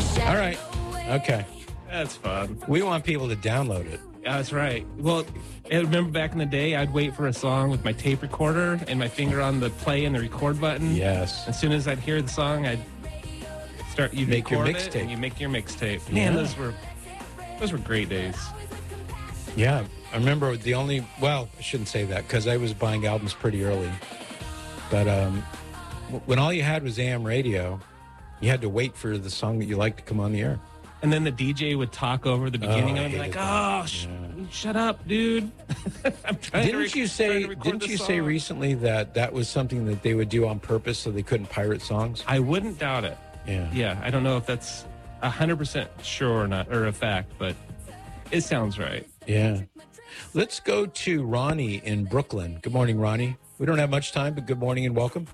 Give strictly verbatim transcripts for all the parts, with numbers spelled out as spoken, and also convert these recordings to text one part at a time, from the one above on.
All right. Okay. That's fun. We want people to download it. That's right. Well, I remember back in the day, I'd wait for a song with my tape recorder and my finger on the play and the record button. Yes. As soon as I'd hear the song, I'd start. You make your record it mixtape. and you make your mixtape. Man, Yeah. those were those were great days. Yeah. I remember the only, well, I shouldn't say that because I was buying albums pretty early. But um, when all you had was A M radio, you had to wait for the song that you liked to come on the air. And then the D J would talk over the beginning Oh, of it, I like, hated "Oh, that. sh- Yeah. shut up, dude." I'm trying to Didn't rec- you trying say? to record Didn't the you say song. recently that that was something that they would do on purpose so they couldn't pirate songs? I wouldn't doubt it. Yeah. Yeah, I don't know if that's a hundred percent sure or not, or a fact, but it sounds right. Yeah. Let's go to Ronnie in Brooklyn. Good morning, Ronnie. We don't have much time, but good morning and welcome.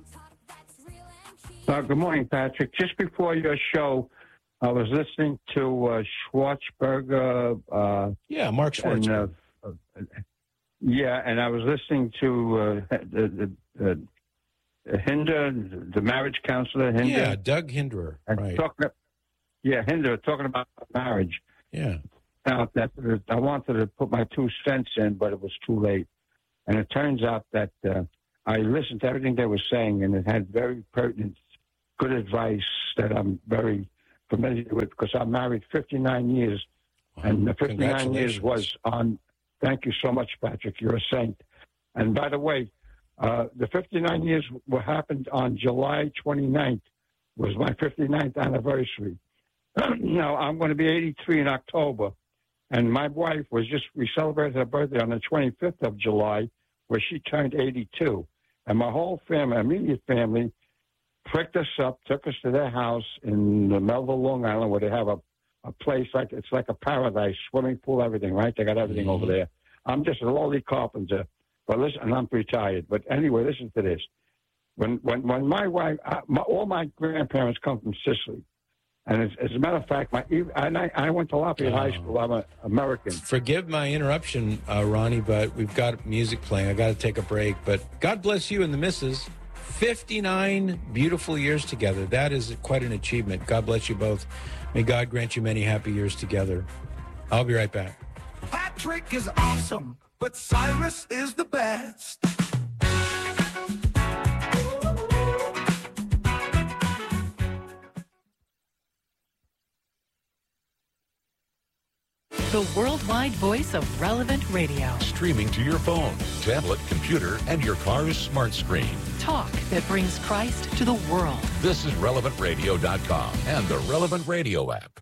Uh, good morning, Patrick. Just before your show, I was listening to uh, Schwartzberger. Uh, Yeah, Mark and, Schwartzberg. uh, uh, yeah, and I was listening to uh, the, the, the Hinder, the marriage counselor, Hinder. yeah, Doug Hinderer. and Right. talking, yeah, Hinder, talking about marriage. Yeah. Out that I wanted to put my two cents in, but it was too late. And it turns out that uh, I listened to everything they were saying, and it had very pertinent, good advice that I'm very familiar with because I'm married fifty-nine years, Wow. and the fifty-nine years Congratulations. was on. Thank you so much, Patrick. You're a saint. And by the way, uh, the fifty-nine years what happened on July twenty-ninth was my fifty-ninth anniversary. Now I'm going to be eighty-three in October. And my wife was just, we celebrated her birthday on the twenty-fifth of July, where she turned eighty-two. And my whole family, immediate family, picked us up, took us to their house in the Melville, Long Island, where they have a, a place like, it's like a paradise, swimming pool, everything, right? They got everything Mm-hmm. over there. I'm just a lowly carpenter, but listen, and I'm retired. But anyway, listen to this. When, when, when my wife, uh, my, all my grandparents come from Sicily. And as, as a matter of fact, my and I, I went to Lafayette Oh. High School. I'm an American. Forgive my interruption, uh, Ronnie, but we've got music playing. I got to take a break. But God bless you and the missus. fifty-nine beautiful years together. That is quite an achievement. God bless you both. May God grant you many happy years together. I'll be right back. Patrick is awesome, but Cyrus is the best. The worldwide voice of Relevant Radio. Streaming to your phone, tablet, computer, and your car's smart screen. Talk that brings Christ to the world. This is relevant radio dot com and the Relevant Radio app.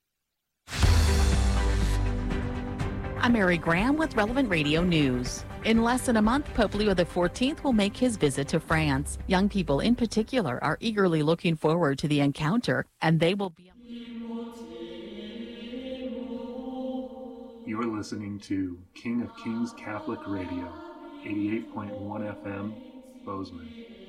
I'm Mary Graham with Relevant Radio News. In less than a month, Pope Leo the fourteenth will make his visit to France. Young people in particular are eagerly looking forward to the encounter, and they will be... You are listening to King of Kings Catholic Radio, eighty-eight point one F M, Bozeman.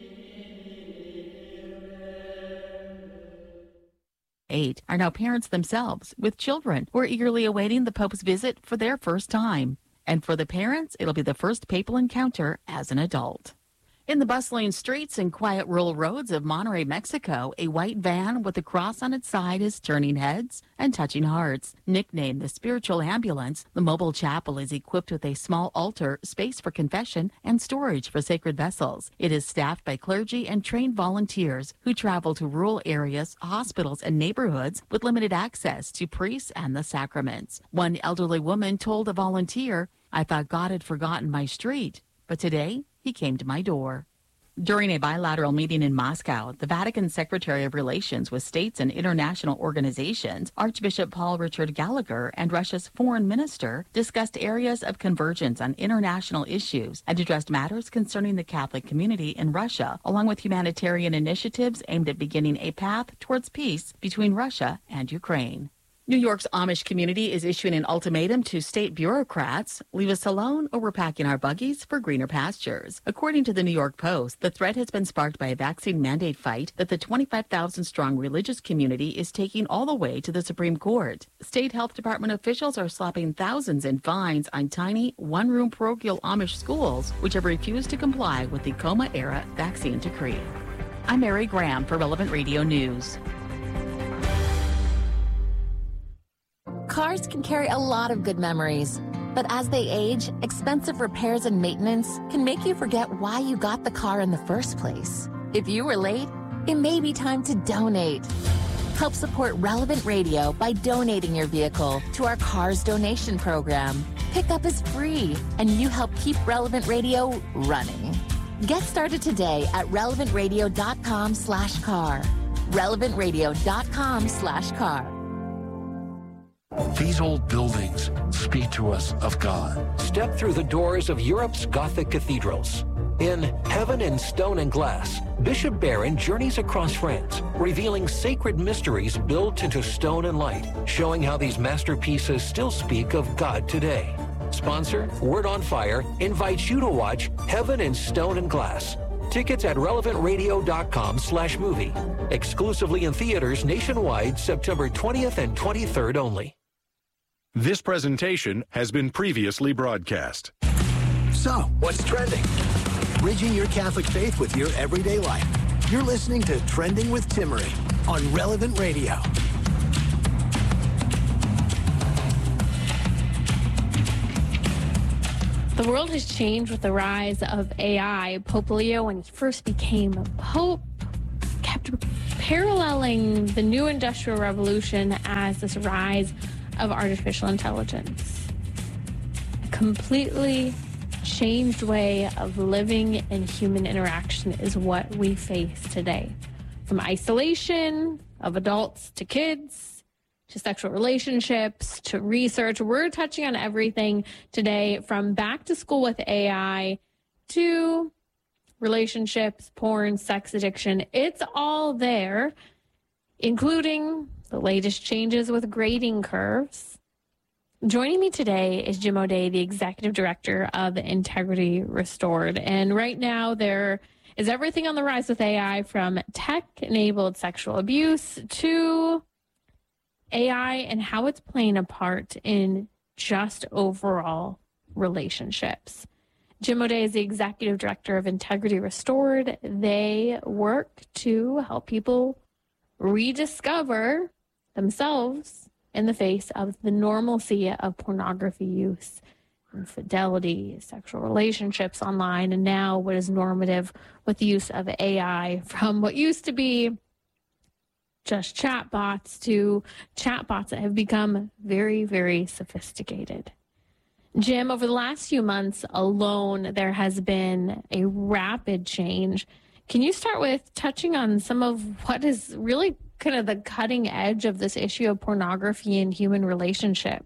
Eight are now parents themselves with children who are eagerly awaiting the Pope's visit for their first time. And for the parents, it'll be the first papal encounter as an adult. In the bustling streets and quiet rural roads of Monterrey, Mexico, a white van with a cross on its side is turning heads and touching hearts. Nicknamed the Spiritual Ambulance, the mobile chapel is equipped with a small altar, space for confession, and storage for sacred vessels. It is staffed by clergy and trained volunteers who travel to rural areas, hospitals, and neighborhoods with limited access to priests and the sacraments. One elderly woman told a volunteer, "I thought God had forgotten my street, but today he came to my door." During a bilateral meeting in Moscow, the Vatican Secretary of Relations with States and International Organizations, Archbishop Paul Richard Gallagher, and Russia's foreign minister discussed areas of convergence on international issues and addressed matters concerning the Catholic community in Russia, along with humanitarian initiatives aimed at beginning a path towards peace between Russia and Ukraine. New York's Amish community is issuing an ultimatum to state bureaucrats: leave us alone or we're packing our buggies for greener pastures. According to the New York Post, the threat has been sparked by a vaccine mandate fight that the twenty-five thousand strong religious community is taking all the way to the Supreme Court. State health department officials are slapping thousands in fines on tiny, one-room parochial Amish schools, which have refused to comply with the coma-era vaccine decree. I'm Mary Graham for Relevant Radio News. Cars can carry a lot of good memories, but as they age, expensive repairs and maintenance can make you forget why you got the car in the first place. If you were late, it may be time to donate. Help support Relevant Radio by donating your vehicle to our Cars donation program. Pickup is free, and you help keep Relevant Radio running. Get started today at relevant radio dot com slash car. relevant radio dot com slash car. These old buildings speak to us of God. Step through the doors of Europe's Gothic cathedrals. In Heaven in Stone and Glass, Bishop Barron journeys across France, revealing sacred mysteries built into stone and light, showing how these masterpieces still speak of God today. Sponsor, Word on Fire, invites you to watch Heaven in Stone and Glass. Tickets at relevant radio dot com slash movie. Exclusively in theaters nationwide, September twentieth and twenty-third only. This presentation has been previously broadcast. So, what's trending? Bridging your Catholic faith with your everyday life. You're listening to Trending with Timmerie on Relevant Radio. The world has changed with the rise of A I. Pope Leo, when he first became Pope, kept paralleling the new Industrial Revolution as this rise of artificial intelligence. A completely changed way of living and human interaction is what we face today. From isolation of adults to kids, to sexual relationships, to research. We're touching on everything today, from back to school with A I to relationships, porn, sex addiction. It's all there, including the latest changes with grading curves. Joining me today is Jim O'Day, the executive director of Integrity Restored. And right now there is everything on the rise with A I, from tech-enabled sexual abuse to A I and how it's playing a part in just overall relationships. Jim O'Day is the executive director of Integrity Restored. They work to help people rediscover themselves in the face of the normalcy of pornography use, infidelity, sexual relationships online, and now what is normative with the use of A I, from what used to be just chatbots to chatbots that have become very, very sophisticated. Jim, over the last few months alone, there has been a rapid change. Can you start with touching on some of what is really kind of the cutting edge of this issue of pornography and human relationship?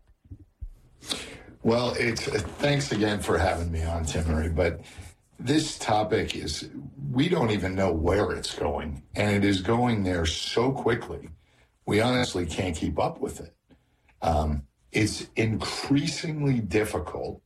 Well, it's uh, thanks again for having me on, Timmerie, but this topic is, we don't even know where it's going, and it is going there so quickly, we honestly can't keep up with it. Um, it's increasingly difficult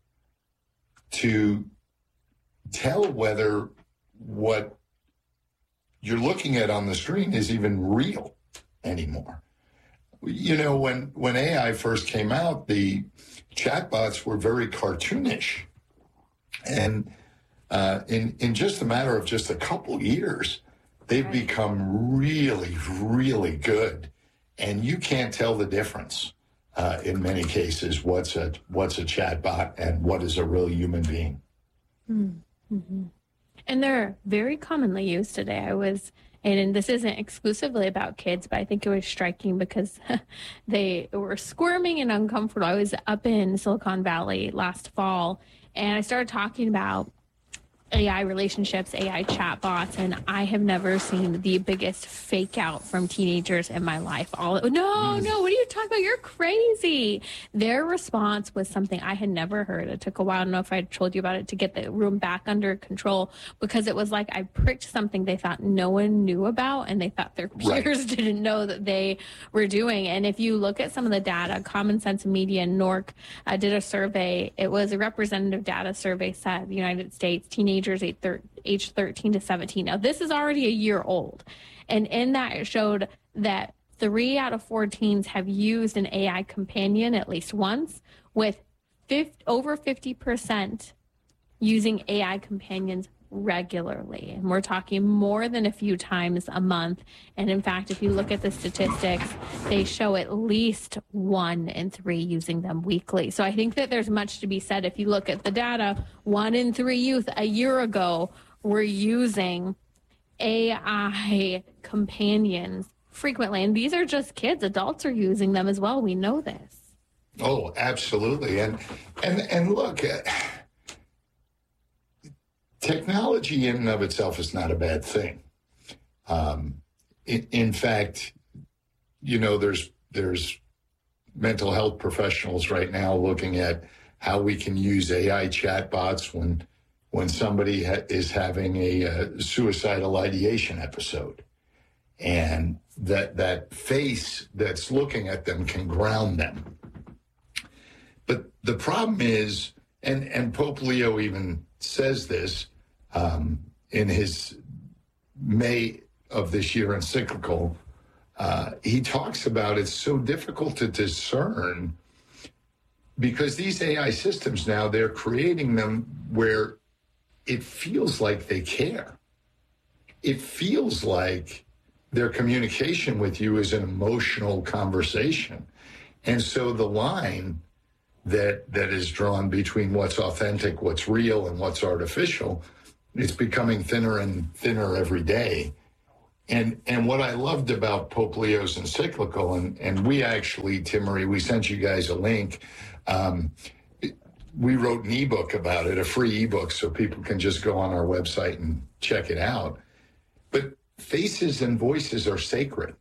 to tell whether what you're looking at on the screen is even real anymore. You know, when, when A I first came out, the chatbots were very cartoonish. And uh, in, in just a matter of just a couple years, they've become really, really good. And you can't tell the difference uh, in many cases, what's a, what's a chatbot and what is a real human being. Mm-hmm. And they're very commonly used today. I was, and this isn't exclusively about kids, but I think it was striking because they were squirming and uncomfortable. I was up in Silicon Valley last fall, and I started talking about A I relationships, A I chatbots, and I have never seen the biggest fake out from teenagers in my life. All no, no, what are you talking about? You're crazy. Their response was something I had never heard. It took a while. I don't know if I told you about it, to get the room back under control, because it was like I pricked something they thought no one knew about, and they thought their peers right. didn't know that they were doing. And if you look at some of the data, Common Sense Media and N O R C uh, did a survey. It was a representative data survey said the United States teenagers age thirteen to seventeen. Now, this is already a year old. And in that, it showed that three out of four teens have used an A I companion at least once, with fifty, over fifty percent using A I companions regularly. And we're talking more than a few times a month. And in fact, if you look at the statistics, they show at least one in three using them weekly. So I think that there's much to be said. If you look at the data, one in three youth a year ago were using A I companions frequently. And these are just kids. Adults are using them as well. We know this. Oh, absolutely. And and and look, uh, technology in and of itself is not a bad thing. Um, in, in fact, you know, there's there's mental health professionals right now looking at how we can use A I chatbots when when somebody ha- is having a uh, suicidal ideation episode, and that that face that's looking at them can ground them. But the problem is, and, and Pope Leo even says this um, in his May of this year encyclical, uh, he talks about it's so difficult to discern because these A I systems now, they're creating them where it feels like they care. It feels like their communication with you is an emotional conversation. And so the line that that is drawn between what's authentic, what's real, and what's artificial, it's becoming thinner and thinner every day. And and what I loved about Pope Leo's encyclical, and, and we actually, Timmery, we sent you guys a link. Um, we wrote an ebook about it, a free ebook, so people can just go on our website and check it out. But faces and voices are sacred.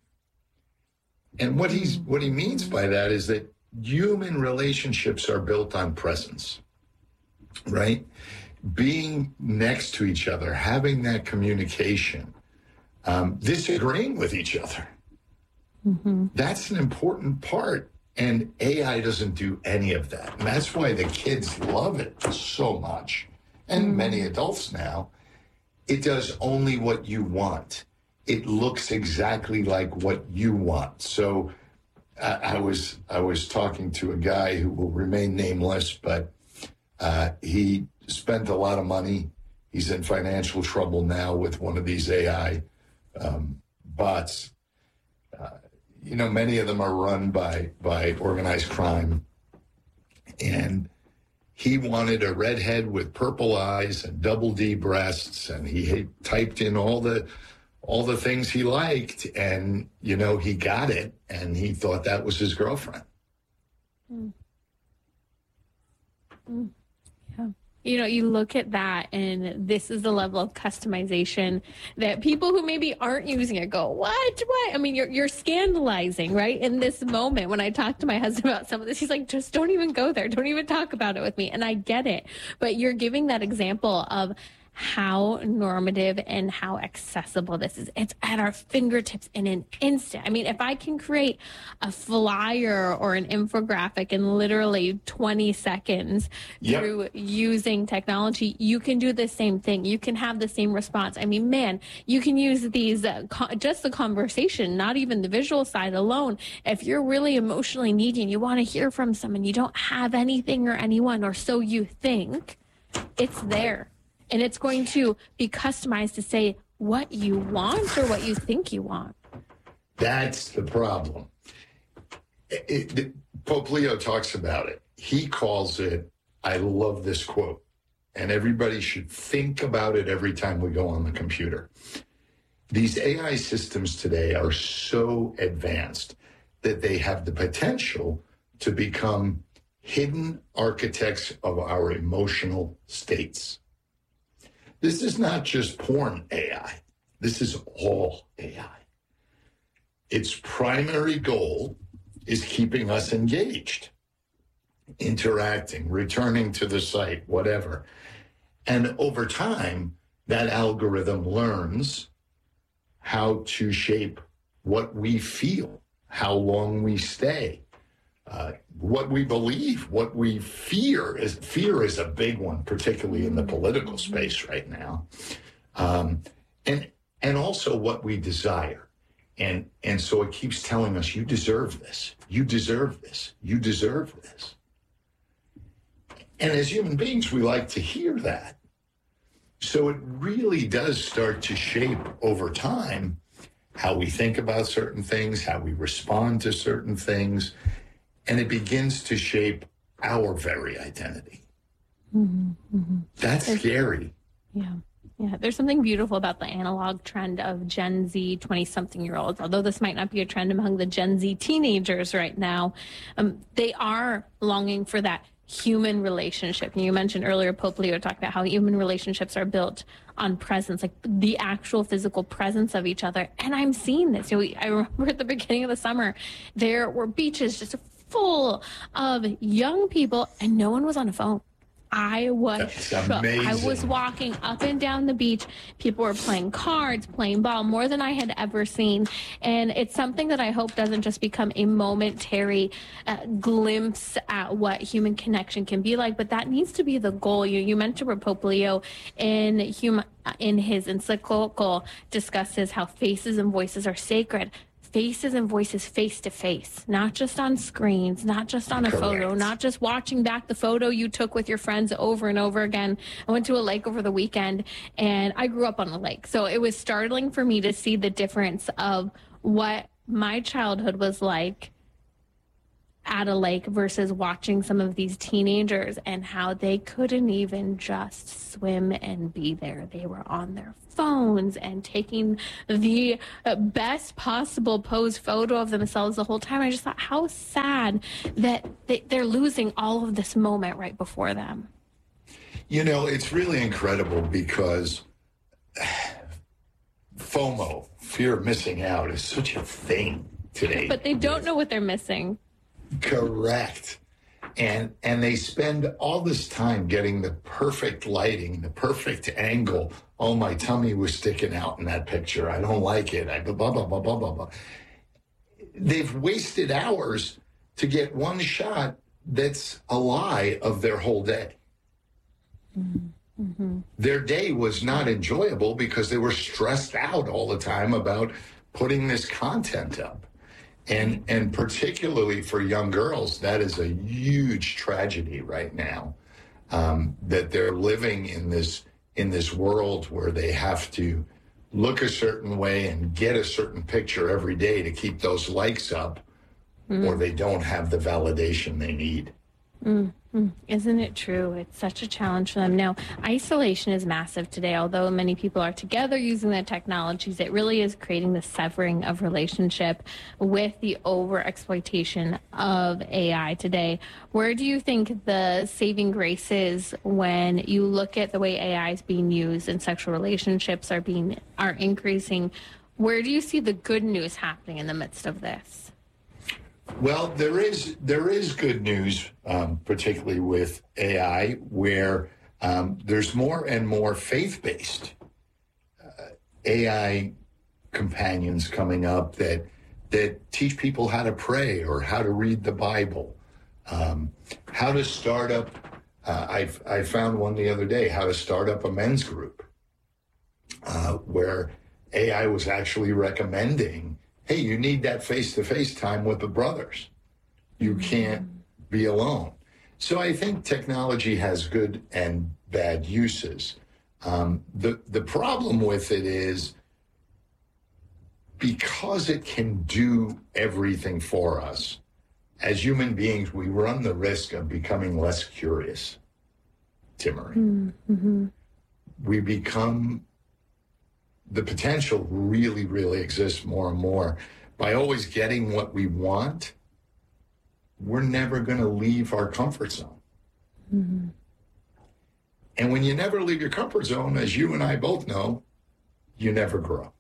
And what he's what he means by that is that human relationships are built on presence, right? Being next to each other, having that communication, um, disagreeing with each other. Mm-hmm. That's an important part. And A I doesn't do any of that. And that's why the kids love it so much. And mm-hmm. many adults now. It does only what you want. It looks exactly like what you want. So uh, I was I was talking to a guy who will remain nameless, but uh, he spent a lot of money. He's in financial trouble now with one of these A I um, bots. Uh, you know, many of them are run by by organized crime. And he wanted a redhead with purple eyes and double D breasts, and he had typed in all the all the things he liked, and, you know, he got it, and he thought that was his girlfriend. Mm. Mm. Yeah. You know, you look at that, and this is the level of customization that people who maybe aren't using it go, what, what? I mean, you're you're scandalizing, right? In this moment, when I talk to my husband about some of this, he's like, just don't even go there. Don't even talk about it with me. And I get it. But you're giving that example of how normative and how accessible this is. It's at our fingertips in an instant. I mean, if I can create a flyer or an infographic in literally twenty seconds yep. through using technology, you can do the same thing. You can have the same response. I mean, man, you can use these, uh, co- just the conversation, not even the visual side alone. If you're really emotionally needy and you want to hear from someone, you don't have anything or anyone, or so you think, it's there. And it's going to be customized to say what you want or what you think you want. That's the problem. It, it, Pope Leo talks about it. He calls it, I love this quote, and everybody should think about it every time we go on the computer. These A I systems today are so advanced that they have the potential to become hidden architects of our emotional states. This is not just porn A I. This is all A I. Its primary goal is keeping us engaged, interacting, returning to the site, whatever. And over time, that algorithm learns how to shape what we feel, how long we stay, uh, what we believe, what we fear. Is fear is a big one, particularly in the political space right now, um, and and also what we desire, and and so it keeps telling us, you deserve this, you deserve this, you deserve this. And as human beings, we like to hear that. So it really does start to shape over time how we think about certain things, how we respond to certain things, and it begins to shape our very identity. Mm-hmm, mm-hmm. That's There's, scary. Yeah. Yeah. There's something beautiful about the analog trend of Gen Z twenty-something year olds. Although this might not be a trend among the Gen Z teenagers right now, um, they are longing for that human relationship. And you mentioned earlier, Pope Leo talked about how human relationships are built on presence, like the actual physical presence of each other. And I'm seeing this. You know, I remember at the beginning of the summer, there were beaches just full of young people and no one was on a phone. I was That's shook. amazing. I was walking up and down the beach. People were playing cards, playing ball, more than I had ever seen. And it's something that I hope doesn't just become a momentary uh, glimpse at what human connection can be like, but that needs to be the goal. You, you mentioned where Pope Leo in, human, in his encyclical discusses how faces and voices are sacred. Faces and voices face to face, not just on screens, not just on a Correct. photo, not just watching back the photo you took with your friends over and over again. I went to a lake over the weekend and I grew up on a lake. So it was startling for me to see the difference of what my childhood was like at a lake versus watching some of these teenagers and how they couldn't even just swim and be there. They were on their phones and taking the best possible pose photo of themselves the whole time. I just thought how sad that they, they're losing all of this moment right before them. You know, it's really incredible because FOMO, fear of missing out, is such a thing today. But they don't know what they're missing. Correct. And and they spend all this time getting the perfect lighting, the perfect angle. Oh, my tummy was sticking out in that picture. I don't like it. I blah, blah, blah, blah, blah, blah. They've wasted hours to get one shot that's a lie of their whole day. Mm-hmm. Their day was not enjoyable because they were stressed out all the time about putting this content up. And and particularly for young girls, that is a huge tragedy right now, um, that they're living in this in this world where they have to look a certain way and get a certain picture every day to keep those likes up, mm. or they don't have the validation they need. Mm-hmm. Isn't it true? It's such a challenge for them. Now, isolation is massive today. Although many people are together using the technologies, it really is creating the severing of relationship with the over-exploitation of A I today. Where do you think the saving grace is when you look at the way A I is being used and sexual relationships are being are increasing? Where do you see the good news happening in the midst of this? Well, there is there is good news, um, particularly with A I, where um, there's more and more faith-based uh, A I companions coming up that that teach people how to pray or how to read the Bible, um, how to start up. Uh, I I found one the other day, how to start up a men's group, uh, where A I was actually recommending, hey, you need that face-to-face time with the brothers. You can't be alone. So I think technology has good and bad uses. Um, the, the problem with it is because it can do everything for us, as human beings, we run the risk of becoming less curious, Timmery. Mm-hmm. We become... The potential really, really exists more and more. By always getting what we want, we're never going to leave our comfort zone. Mm-hmm. And when you never leave your comfort zone, as you and I both know, you never grow.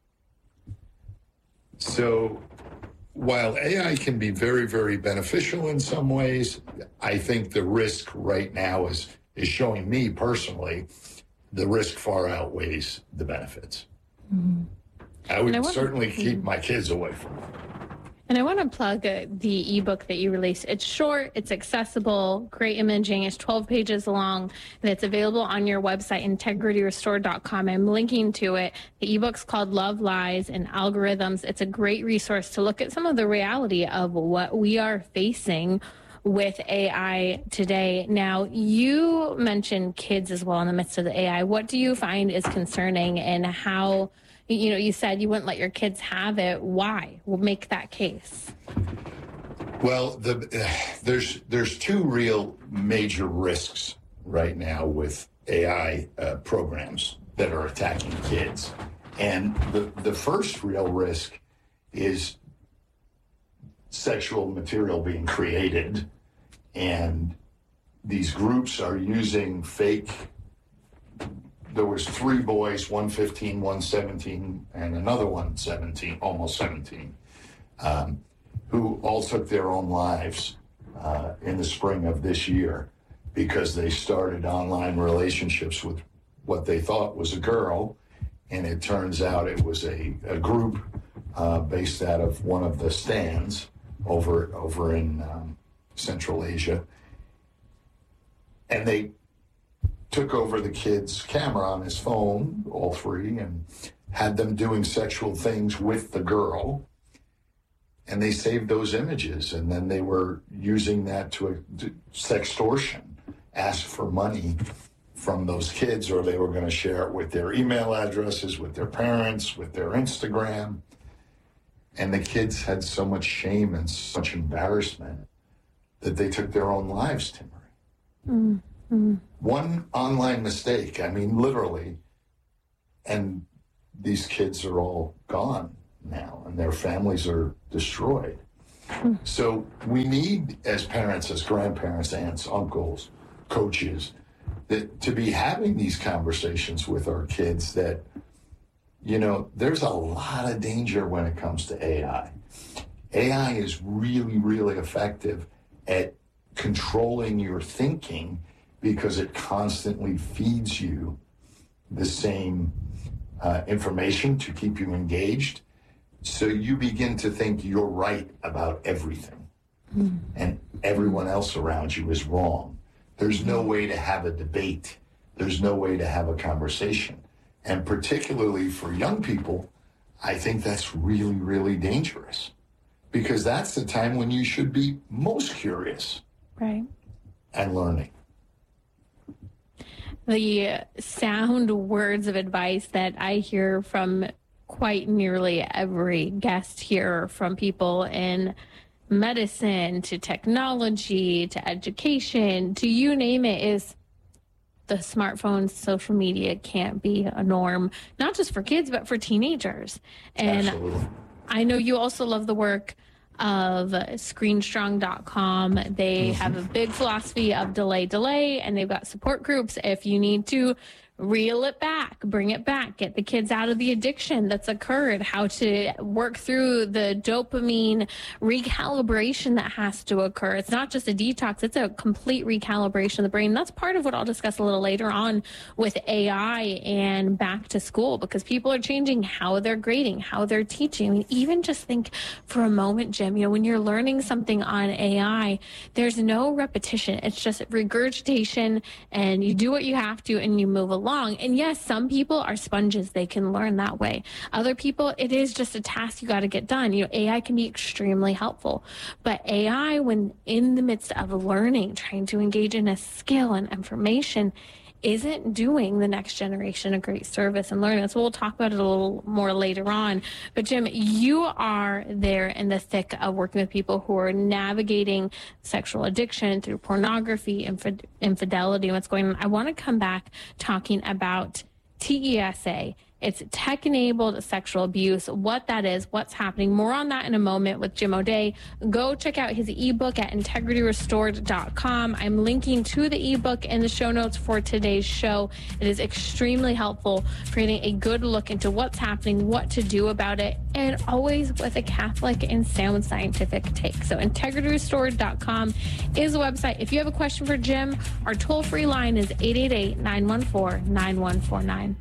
So while A I can be very, very beneficial in some ways, I think the risk right now is, is showing me personally the risk far outweighs the benefits. Mm-hmm. I would I wanna, certainly keep my kids away from it. And I want to plug uh, the ebook that you released. It's short, it's accessible, great imaging. It's twelve pages long, and it's available on your website, integrity restored dot com. I'm linking to it. The ebook's called Love, Lies, and Algorithms. It's a great resource to look at some of the reality of what we are facing with A I today. Now, you mentioned kids as well in the midst of the A I. What do you find is concerning, and how, you know, you said you wouldn't let your kids have it. Why? We'll make that case. Well, the, uh, there's there's two real major risks right now with A I uh, programs that are attacking kids. And the, the first real risk is sexual material being created, and these groups are using fake. There was three boys, one fifteen, one seventeen, and another one seventeen, almost seventeen, um, who all took their own lives uh, in the spring of this year because they started online relationships with what they thought was a girl, and it turns out it was a, a group uh, based out of one of the stands over over in um, Central Asia. And they took over the kid's camera on his phone, all three, and had them doing sexual things with the girl. And they saved those images, and then they were using that to, to sextortion, ask for money from those kids, or they were going to share it with their email addresses, with their parents, with their Instagram. And the kids had so much shame and so much embarrassment that they took their own lives, Timmerie. Mm-hmm. One online mistake, I mean, literally, and these kids are all gone now, and their families are destroyed. Mm-hmm. So we need, as parents, as grandparents, aunts, uncles, coaches, that to be having these conversations with our kids that, you know, there's a lot of danger when it comes to A I. A I is really, really effective at controlling your thinking because it constantly feeds you the same uh, information to keep you engaged. So you begin to think you're right about everything, mm. and everyone else around you is wrong. There's no way to have a debate. There's no way to have a conversation. And particularly for young people, I think that's really, really dangerous, because that's the time when you should be most curious, right, and learning. The sound words of advice that I hear from quite nearly every guest here, from people in medicine to technology to education to you name it, is the smartphones, social media can't be a norm, not just for kids, but for teenagers. And absolutely. I know you also love the work of screen strong dot com. They mm-hmm. have a big philosophy of delay, delay, and they've got support groups. If you need to reel it back, bring it back, get the kids out of the addiction that's occurred, how to work through the dopamine recalibration that has to occur. It's not just a detox, it's a complete recalibration of the brain. That's part of what I'll discuss a little later on with A I and back to school, because people are changing how they're grading, how they're teaching. I mean, even just think for a moment, Jim, you know, when you're learning something on A I, there's no repetition. It's just regurgitation, and you do what you have to and you move along. Long. And yes, some people are sponges. They can learn that way. Other people, it is just a task you got to get done. You know, A I can be extremely helpful. But A I, when in the midst of learning, trying to engage in a skill and information, isn't doing the next generation a great service and learning. So we'll talk about it a little more later on. But Jim, you are there in the thick of working with people who are navigating sexual addiction through pornography, infid- infidelity, and what's going on. I want to come back talking about T E S A. It's tech-enabled sexual abuse, what that is, what's happening. More on that in a moment with Jim O'Day. Go check out his ebook at integrity restored dot com. I'm linking to the ebook in the show notes for today's show. It is extremely helpful for getting a good look into what's happening, what to do about it, and always with a Catholic and sound scientific take. So integrity restored dot com is the website. If you have a question for Jim, our toll-free line is eight eight eight, nine one four, nine one four nine.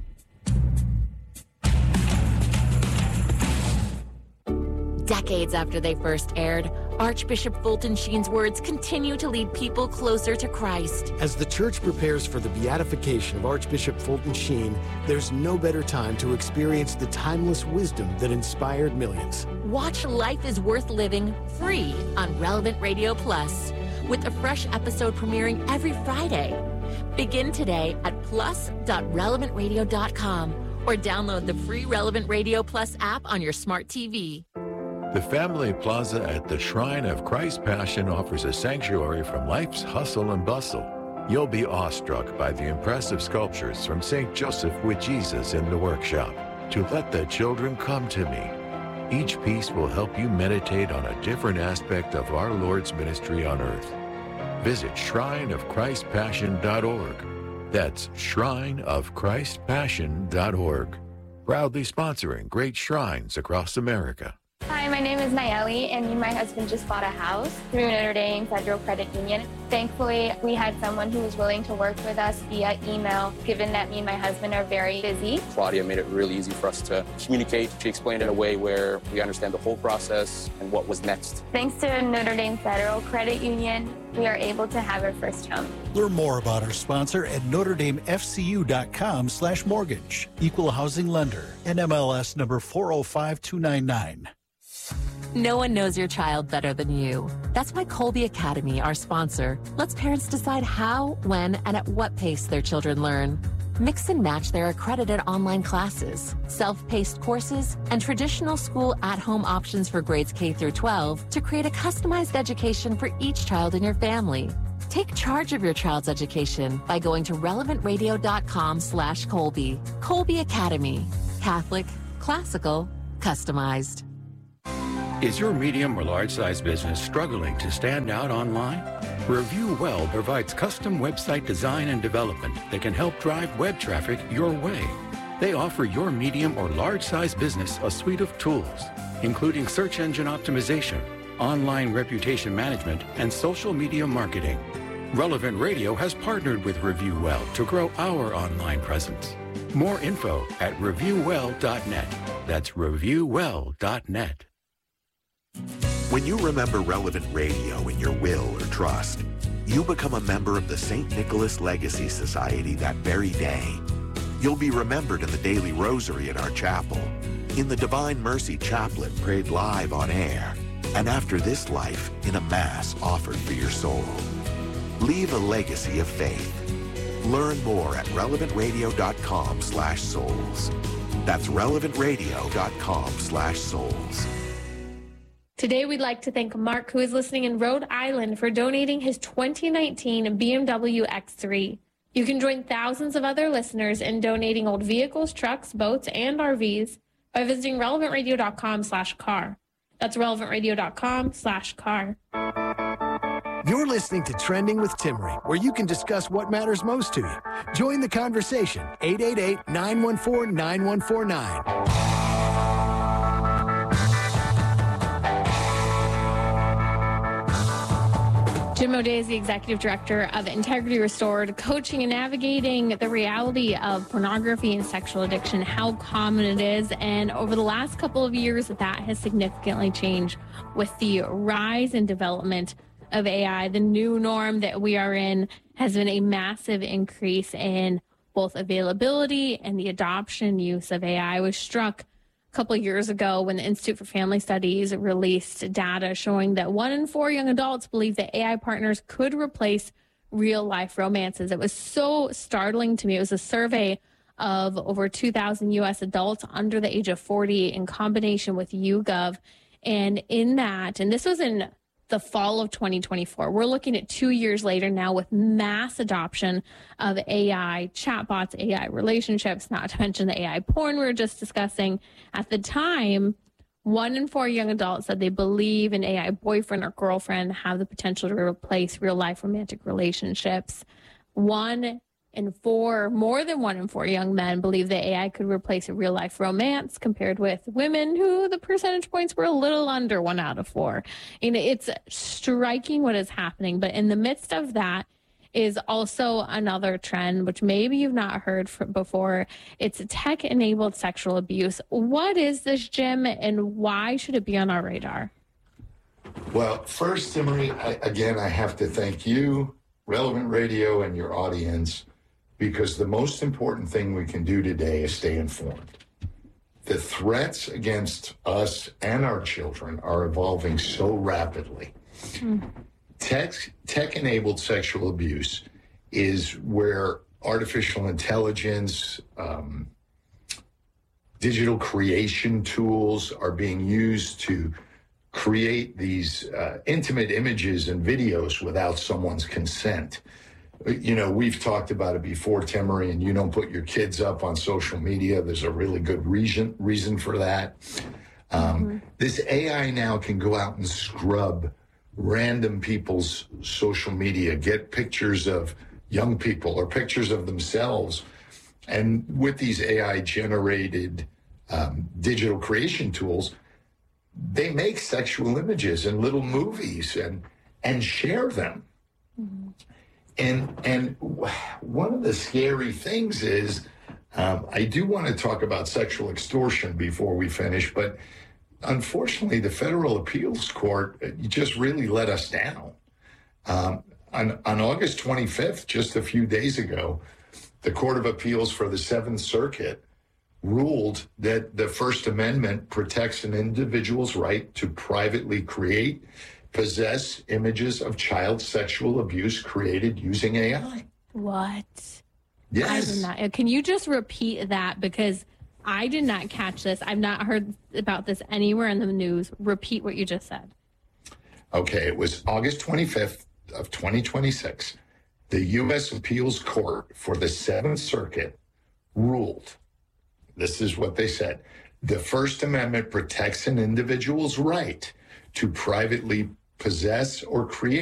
Decades after they first aired, Archbishop Fulton Sheen's words continue to lead people closer to Christ. As the church prepares for the beatification of Archbishop Fulton Sheen, there's no better time to experience the timeless wisdom that inspired millions. Watch Life is Worth Living free on Relevant Radio Plus. with a fresh episode premiering every Friday. Begin today at plus dot relevant radio dot com or download the free Relevant Radio Plus app on your smart T V. The Family Plaza at the Shrine of Christ Passion offers a sanctuary from life's hustle and bustle. You'll be awestruck by the impressive sculptures from Saint Joseph with Jesus in the workshop. To Let the Children Come to Me. Each piece will help you meditate on a different aspect of our Lord's ministry on earth. Visit shrine of christ passion dot org. That's shrine of christ passion dot org. Proudly sponsoring great shrines across America. Hi, my name is Nayeli, and me and my husband just bought a house through Notre Dame Federal Credit Union. Thankfully, we had someone who was willing to work with us via email, given that me and my husband are very busy. Claudia made it really easy for us to communicate. She explained it in a way where we understand the whole process and what was next. Thanks to Notre Dame Federal Credit Union, we are able to have our first home. Learn more about our sponsor at notre dame f c u dot com slash mortgage. Equal housing lender. N M L S number four oh five two nine nine. No one knows your child better than you. That's why Colby Academy, our sponsor, lets parents decide how, when, and at what pace their children learn. Mix and match their accredited online classes, self-paced courses, and traditional school at-home options for grades K through twelve to create a customized education for each child in your family. Take charge of your child's education by going to relevant radio dot com slash Colby. Colby Academy. Catholic, classical, customized. Is your medium or large size business struggling to stand out online? Review Well provides custom website design and development that can help drive web traffic your way. They offer your medium or large size business a suite of tools, including search engine optimization, online reputation management, and social media marketing. Relevant Radio has partnered with Review Well to grow our online presence. More info at review well dot net. That's review well dot net. When you remember Relevant Radio in your will or trust, you become a member of the Saint Nicholas Legacy Society that very day. You'll be remembered in the daily rosary at our chapel, in the Divine Mercy Chaplet prayed live on air, and after this life, in a Mass offered for your soul. Leave a legacy of faith. Learn more at relevant radio dot com slash souls. That's relevant radio dot com slash souls. Today, we'd like to thank Mark, who is listening in Rhode Island, for donating his twenty nineteen B M W X three. You can join thousands of other listeners in donating old vehicles, trucks, boats, and R Vs by visiting relevant radio dot com slash car. That's relevant radio dot com slash car. You're listening to Trending with Timmery, where you can discuss what matters most to you. Join the conversation, eight eight eight, nine one four, nine one four nine. Jim O'Day is the Executive Director of Integrity Restored, coaching and navigating the reality of pornography and sexual addiction, how common it is. And over the last couple of years, that has significantly changed with the rise and development of A I. The new norm that we are in has been a massive increase in both availability and the adoption use of A I. I was struck couple of years ago when the Institute for Family Studies released data showing that one in four young adults believe that A I partners could replace real life romances. It was so startling to me. It was a survey of over two thousand U S adults under the age of forty in combination with YouGov. And in that, and this was in the fall of twenty twenty-four, we're looking at two years later now with mass adoption of A I chatbots, A I relationships, not to mention the A I porn we were just discussing. At the time, one in four young adults said they believe an A I boyfriend or girlfriend have the potential to replace real life romantic relationships. One in four, more than one in four young men believe that A I could replace a real life romance, compared with women who the percentage points were a little under one out of four. You know, it's striking what is happening. But in the midst of that is also another trend, which maybe you've not heard before. It's tech-enabled sexual abuse. What is this, Jim, and why should it be on our radar? Well, first, Timmery, I, again, I have to thank you, Relevant Radio, and your audience, because the most important thing we can do today is stay informed. The threats against us and our children are evolving so rapidly. Mm. tech, tech-enabled sexual abuse is where artificial intelligence, um, digital creation tools are being used to create these uh, intimate images and videos without someone's consent. You know, we've talked about it before, Timmery, and you don't put your kids up on social media. There's a really good reason reason for that. Um, mm-hmm. This A I now can go out and scrub random people's social media, get pictures of young people or pictures of themselves. And with these A I-generated um, digital creation tools, they make sexual images and little movies and and share them. Mm-hmm. And and one of the scary things is, um, I do want to talk about sexual extortion before we finish, but unfortunately, the Federal Appeals Court just really let us down. Um, on, on August twenty-fifth, just a few days ago, the Court of Appeals for the Seventh Circuit ruled that the First Amendment protects an individual's right to privately create, possess images of child sexual abuse created using A I. What? Yes. I did not. Can you just repeat that? Because I did not catch this. I've not heard about this anywhere in the news. Repeat what you just said. Okay, it was August twenty-fifth of twenty twenty-six. The U S Appeals Court for the Seventh Circuit ruled, this is what they said, the First Amendment protects an individual's right to privately possess or create